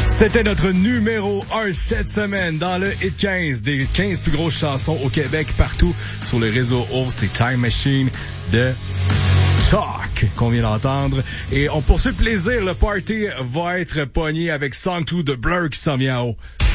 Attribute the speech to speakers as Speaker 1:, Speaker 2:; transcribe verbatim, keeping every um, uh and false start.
Speaker 1: C'était notre numéro un cette semaine dans le Hit quinze, des quinze plus grosses chansons au Québec, partout sur le réseau O. C'est Time Machine de Talk qu'on vient d'entendre. Et on poursuit le plaisir, le party va être pogné avec Song deux de Blur qui s'en vient en haut.